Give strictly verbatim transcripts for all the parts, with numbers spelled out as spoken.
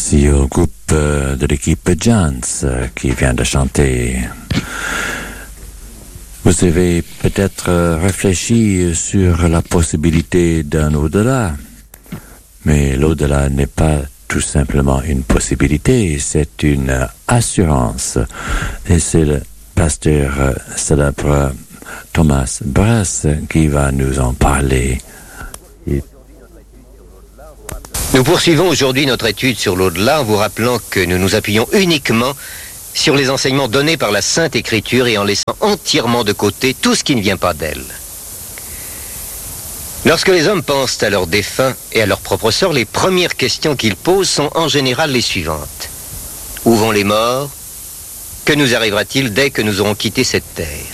Merci au groupe euh, de l'équipe Jans euh, qui vient de chanter. Vous avez peut-être euh, réfléchi sur la possibilité d'un au-delà, mais l'au-delà n'est pas tout simplement une possibilité, c'est une assurance. Et c'est le pasteur euh, célèbre Thomas Brass qui va nous en parler. Et Nous poursuivons aujourd'hui notre étude sur l'au-delà en vous rappelant que nous nous appuyons uniquement sur les enseignements donnés par la Sainte Écriture et en laissant entièrement de côté tout ce qui ne vient pas d'elle. Lorsque les hommes pensent à leurs défunts et à leur propre sort, les premières questions qu'ils posent sont en général les suivantes. Où vont les morts? Que nous arrivera-t-il dès que nous aurons quitté cette terre?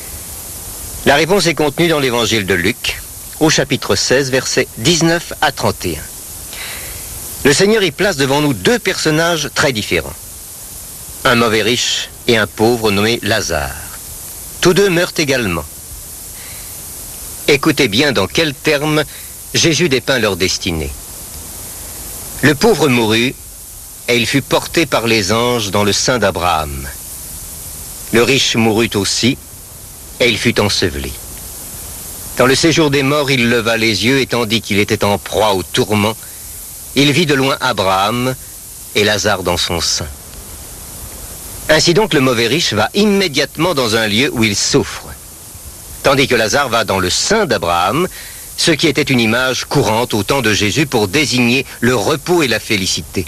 La réponse est contenue dans l'évangile de Luc, au chapitre seize, versets dix-neuf à trente et un. Le Seigneur y place devant nous deux personnages très différents. Un mauvais riche et un pauvre nommé Lazare. Tous deux meurent également. Écoutez bien dans quels termes Jésus dépeint leur destinée. Le pauvre mourut, et il fut porté par les anges dans le sein d'Abraham. Le riche mourut aussi, et il fut enseveli. Dans le séjour des morts, il leva les yeux, et tandis qu'il était en proie au tourment, il vit de loin Abraham et Lazare dans son sein. Ainsi donc, le mauvais riche va immédiatement dans un lieu où il souffre, tandis que Lazare va dans le sein d'Abraham, ce qui était une image courante au temps de Jésus pour désigner le repos et la félicité.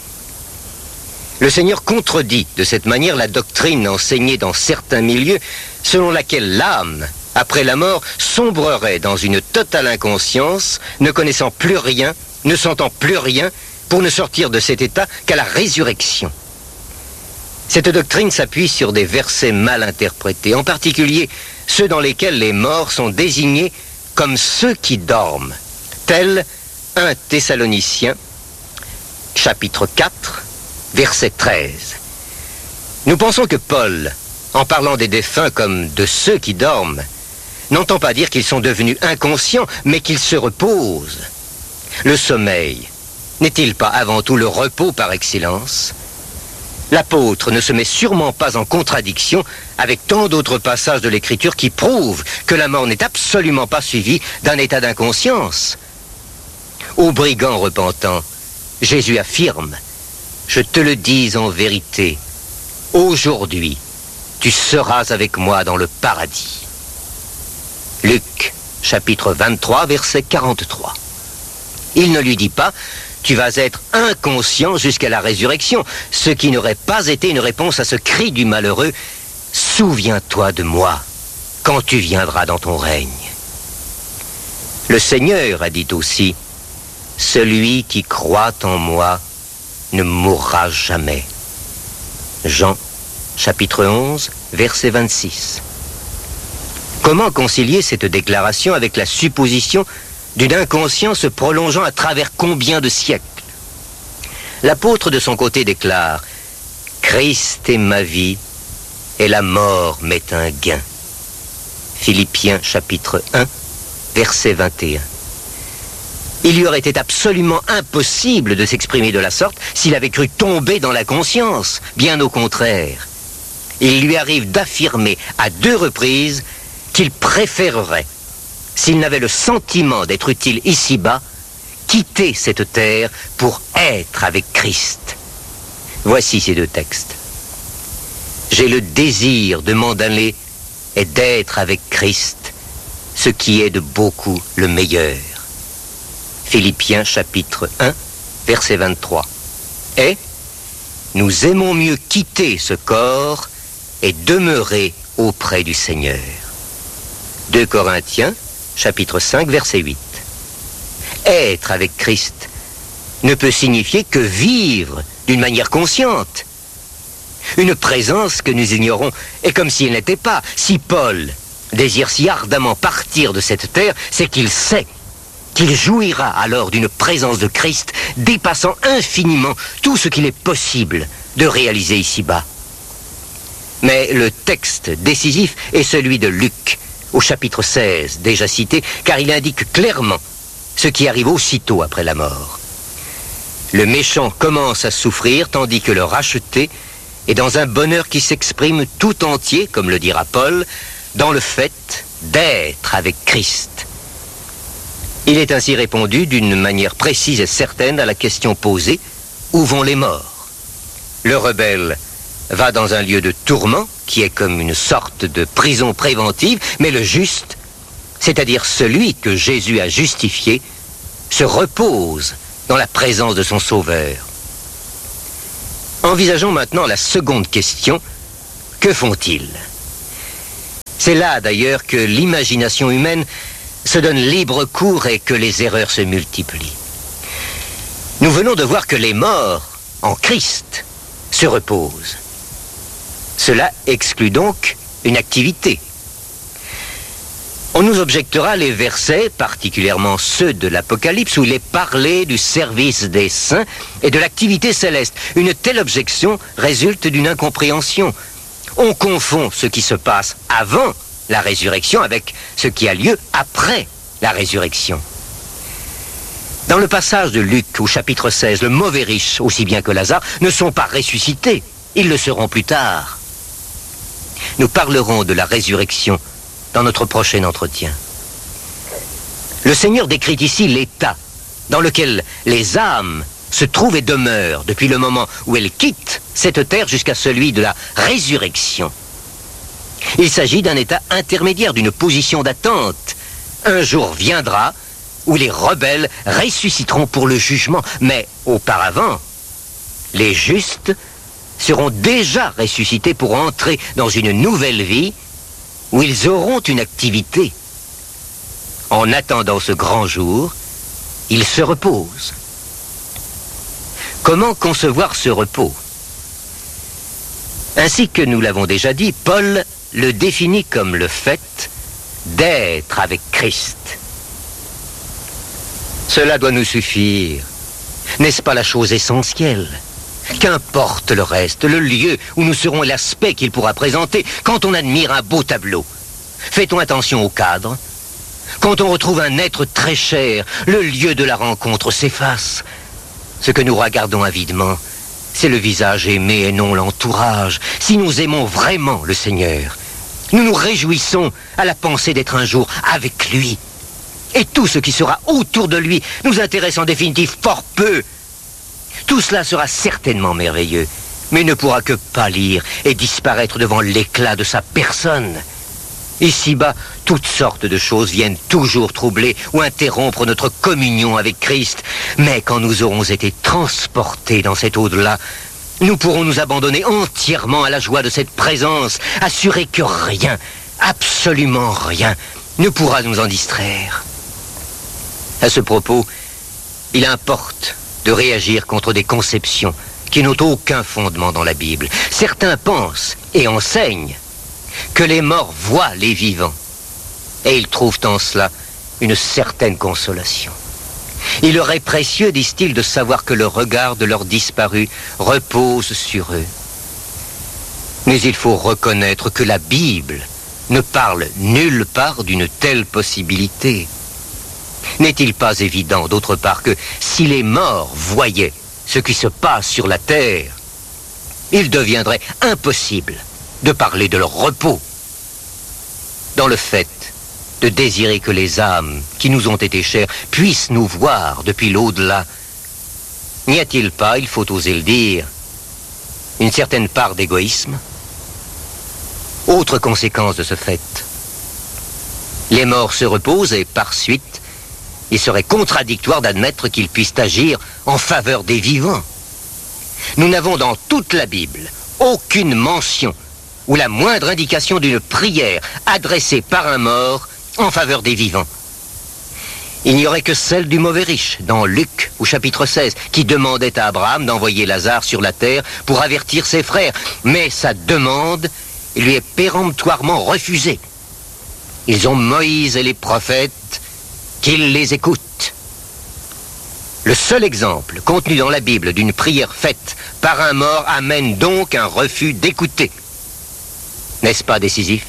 Le Seigneur contredit de cette manière la doctrine enseignée dans certains milieux, selon laquelle l'âme, après la mort, sombrerait dans une totale inconscience, ne connaissant plus rien, ne sentant plus rien, pour ne sortir de cet état qu'à la résurrection. Cette doctrine s'appuie sur des versets mal interprétés, en particulier ceux dans lesquels les morts sont désignés comme ceux qui dorment, tel un Thessaloniciens, chapitre quatre, verset treize. Nous pensons que Paul, en parlant des défunts comme de ceux qui dorment, n'entend pas dire qu'ils sont devenus inconscients, mais qu'ils se reposent. Le sommeil n'est-il pas avant tout le repos par excellence? L'apôtre ne se met sûrement pas en contradiction avec tant d'autres passages de l'Écriture qui prouvent que la mort n'est absolument pas suivie d'un état d'inconscience. Aux brigands repentants, Jésus affirme « Je te le dis en vérité, aujourd'hui, tu seras avec moi dans le paradis. » Luc, chapitre vingt-trois, verset quarante-trois. Il ne lui dit pas « Tu vas être inconscient jusqu'à la résurrection », ce qui n'aurait pas été une réponse à ce cri du malheureux « Souviens-toi de moi quand tu viendras dans ton règne ». Le Seigneur a dit aussi « Celui qui croit en moi ne mourra jamais ». Jean, chapitre onze, verset vingt-six. Comment concilier cette déclaration avec la supposition d'une inconscience se prolongeant à travers combien de siècles? L'apôtre de son côté déclare « Christ est ma vie et la mort m'est un gain ». Philippiens chapitre un, verset vingt et un. Il lui aurait été absolument impossible de s'exprimer de la sorte s'il avait cru tomber dans la conscience, bien au contraire. Il lui arrive d'affirmer à deux reprises qu'il préférerait, s'il n'avait le sentiment d'être utile ici-bas, quitter cette terre pour être avec Christ. Voici ces deux textes. J'ai le désir de m'en aller et d'être avec Christ, ce qui est de beaucoup le meilleur. Philippiens chapitre un, verset vingt-trois. Et nous aimons mieux quitter ce corps et demeurer auprès du Seigneur. deux Corinthiens chapitre cinq, verset huit. Être avec Christ ne peut signifier que vivre d'une manière consciente. Une présence que nous ignorons est comme si elle n'était pas. Si Paul désire si ardemment partir de cette terre, c'est qu'il sait qu'il jouira alors d'une présence de Christ dépassant infiniment tout ce qu'il est possible de réaliser ici-bas. Mais le texte décisif est celui de Luc, au chapitre seize, déjà cité, car il indique clairement ce qui arrive aussitôt après la mort. Le méchant commence à souffrir tandis que le racheté est dans un bonheur qui s'exprime tout entier, comme le dira Paul, dans le fait d'être avec Christ. Il est ainsi répondu d'une manière précise et certaine à la question posée, où vont les morts? Le rebelle va dans un lieu de tourment, qui est comme une sorte de prison préventive, mais le juste, c'est-à-dire celui que Jésus a justifié, se repose dans la présence de son Sauveur. Envisageons maintenant la seconde question, que font-ils? C'est là d'ailleurs que l'imagination humaine se donne libre cours et que les erreurs se multiplient. Nous venons de voir que les morts, en Christ, se reposent. Cela exclut donc une activité. On nous objectera les versets, particulièrement ceux de l'Apocalypse, où il est parlé du service des saints et de l'activité céleste. Une telle objection résulte d'une incompréhension. On confond ce qui se passe avant la résurrection avec ce qui a lieu après la résurrection. Dans le passage de Luc au chapitre seize, le mauvais riche, aussi bien que Lazare, ne sont pas ressuscités. Ils le seront plus tard. Nous parlerons de la résurrection dans notre prochain entretien. Le Seigneur décrit ici l'état dans lequel les âmes se trouvent et demeurent depuis le moment où elles quittent cette terre jusqu'à celui de la résurrection. Il s'agit d'un état intermédiaire, d'une position d'attente. Un jour viendra où les rebelles ressusciteront pour le jugement, mais auparavant, les justes seront déjà ressuscités pour entrer dans une nouvelle vie où ils auront une activité. En attendant ce grand jour, ils se reposent. Comment concevoir ce repos? Ainsi que nous l'avons déjà dit, Paul le définit comme le fait d'être avec Christ. Cela doit nous suffire. N'est-ce pas la chose essentielle? Qu'importe le reste, le lieu où nous serons et l'aspect qu'il pourra présenter quand on admire un beau tableau. Fait-on attention au cadre? Quand on retrouve un être très cher, le lieu de la rencontre s'efface. Ce que nous regardons avidement, c'est le visage aimé et non l'entourage. Si nous aimons vraiment le Seigneur, nous nous réjouissons à la pensée d'être un jour avec lui. Et tout ce qui sera autour de lui nous intéresse en définitive fort peu. Tout cela sera certainement merveilleux, mais ne pourra que pâlir et disparaître devant l'éclat de sa personne. Ici-bas, toutes sortes de choses viennent toujours troubler ou interrompre notre communion avec Christ. Mais quand nous aurons été transportés dans cet au-delà, nous pourrons nous abandonner entièrement à la joie de cette présence, assurés que rien, absolument rien, ne pourra nous en distraire. À ce propos, il importe de réagir contre des conceptions qui n'ont aucun fondement dans la Bible. Certains pensent et enseignent que les morts voient les vivants, et ils trouvent en cela une certaine consolation. Il leur est précieux, disent-ils, de savoir que le regard de leurs disparus repose sur eux. Mais il faut reconnaître que la Bible ne parle nulle part d'une telle possibilité. N'est-il pas évident, d'autre part, que si les morts voyaient ce qui se passe sur la terre, il deviendrait impossible de parler de leur repos. Dans le fait de désirer que les âmes qui nous ont été chères puissent nous voir depuis l'au-delà, n'y a-t-il pas, il faut oser le dire, une certaine part d'égoïsme? Autre conséquence de ce fait, les morts se reposent et par suite, il serait contradictoire d'admettre qu'ils puissent agir en faveur des vivants. Nous n'avons dans toute la Bible aucune mention ou la moindre indication d'une prière adressée par un mort en faveur des vivants. Il n'y aurait que celle du mauvais riche, dans Luc, au chapitre seize, qui demandait à Abraham d'envoyer Lazare sur la terre pour avertir ses frères. Mais sa demande lui est péremptoirement refusée. Ils ont Moïse et les prophètes, qu'ils les écoutent. Le seul exemple contenu dans la Bible d'une prière faite par un mort amène donc un refus d'écouter. N'est-ce pas décisif?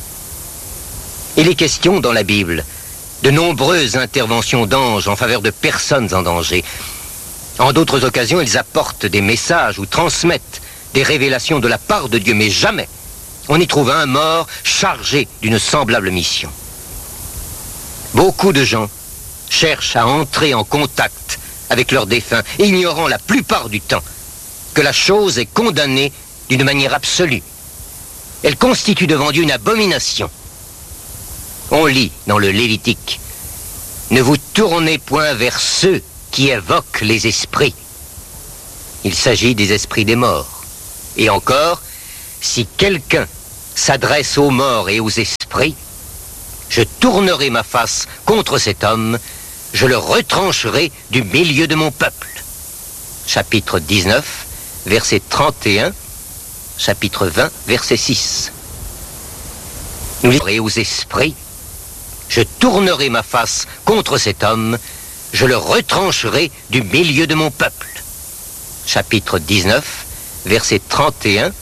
Il est question dans la Bible de nombreuses interventions d'anges en faveur de personnes en danger. En d'autres occasions, ils apportent des messages ou transmettent des révélations de la part de Dieu, mais jamais on y trouve un mort chargé d'une semblable mission. Beaucoup de gens cherchent à entrer en contact avec leurs défunts, ignorant la plupart du temps que la chose est condamnée d'une manière absolue. Elle constitue devant Dieu une abomination. On lit dans le Lévitique: ne vous tournez point vers ceux qui évoquent les esprits. Il s'agit des esprits des morts. Et encore, si quelqu'un s'adresse aux morts et aux esprits, je tournerai ma face contre cet homme, je le retrancherai du milieu de mon peuple. Chapitre dix-neuf, verset trente et un, chapitre vingt, verset six. Nous lisons aux esprits, je tournerai ma face contre cet homme, je le retrancherai du milieu de mon peuple. Chapitre dix-neuf, verset trente et un,